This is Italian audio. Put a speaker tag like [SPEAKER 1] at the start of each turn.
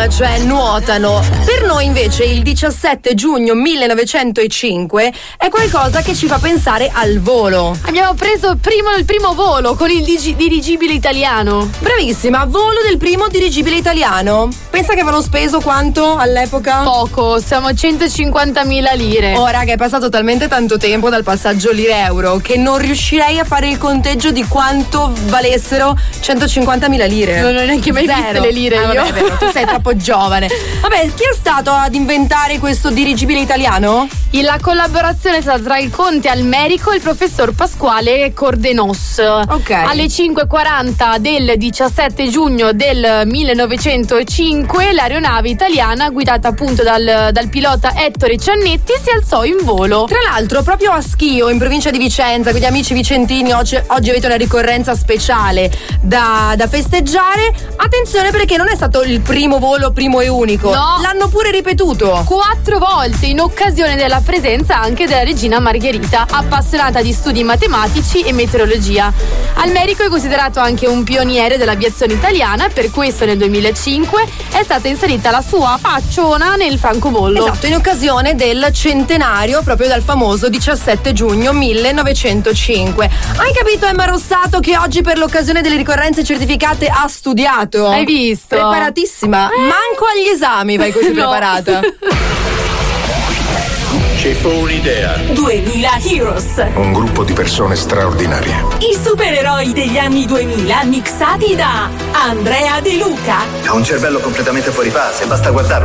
[SPEAKER 1] cioè nuotano. Per noi invece il 17 giugno 1905 è qualcosa che ci fa pensare al volo.
[SPEAKER 2] Abbiamo preso il primo volo con il dirigibile italiano.
[SPEAKER 1] Bravissima, volo del primo dirigibile italiano. Pensa che avevano speso quanto all'epoca?
[SPEAKER 2] Poco, siamo a 150.000 lire.
[SPEAKER 1] Oh raga, è passato talmente tanto tempo dal passaggio lire-euro che non riuscirei a fare il conteggio di quanto valessero 150.000 lire.
[SPEAKER 2] Non ho neanche mai viste le lire io.
[SPEAKER 1] Vabbè, è vero, tu sei troppo giovane. Vabbè, chi è stato ad inventare questo dirigibile italiano?
[SPEAKER 2] La collaborazione è stata tra il conte Almerico e il professor Pasquale Cordenos.
[SPEAKER 1] Ok.
[SPEAKER 2] Alle 5:40 del 17 giugno del 1905 l'aeronave italiana, guidata appunto dal pilota Ettore Ciannetti, si alzò in volo.
[SPEAKER 1] Tra l'altro, proprio a Schio, in provincia di Vicenza, con gli amici vicentini, oggi avete una ricorrenza speciale da festeggiare. Attenzione, perché non è stato il primo volo, primo e unico.
[SPEAKER 2] No.
[SPEAKER 1] L'hanno pure ripetuto
[SPEAKER 2] 4 volte, in occasione della presenza anche della regina Margherita, appassionata di studi matematici e meteorologia. Almerico è considerato anche un pioniere dell'aviazione italiana, per questo nel 2005 è stata inserita la sua facciona nel francobollo.
[SPEAKER 1] Esatto, in occasione del centenario proprio dal famoso 17 giugno 1905. Hai capito, Emma Rossato, che oggi per l'occasione delle ricorrenze certificate ha studiato?
[SPEAKER 2] Hai visto?
[SPEAKER 1] Preparatissima. Manco agli esami vai così preparata.
[SPEAKER 3] Ci fu un'idea.
[SPEAKER 4] 2000 Heroes.
[SPEAKER 5] Un gruppo di persone straordinarie.
[SPEAKER 4] I supereroi degli anni 2000 mixati da Andrea De Luca.
[SPEAKER 6] Ha un cervello completamente fuori fase, basta guardarlo